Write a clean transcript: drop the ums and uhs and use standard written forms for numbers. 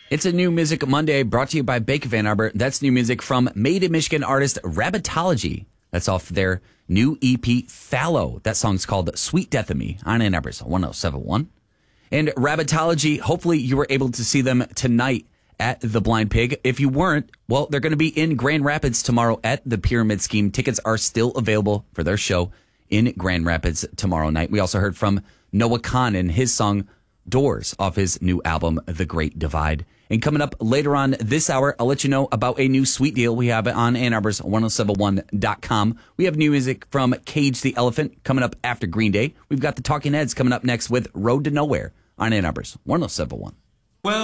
It's a new Music Monday brought to you by Bank of Ann Arbor. That's new music from Made in Michigan artist Rabbitology. That's off their new EP, Fallow. That song's called Sweet Death of Me on Ann Arbor's 1071. And Rabbitology, hopefully you were able to see them tonight at the Blind Pig. If you weren't, well, they're going to be in Grand Rapids tomorrow at the Pyramid Scheme. Tickets are still available for their show in Grand Rapids tomorrow night. We also heard from Noah Kahn and his song Doors off his new album, The Great Divide. And coming up later on this hour, I'll let you know about a new sweet deal we have on Ann Arbor's 1071.com. We have new music from Cage the Elephant coming up after Green Day. We've got the Talking Heads coming up next with Road to Nowhere on Ann Arbor's 1071.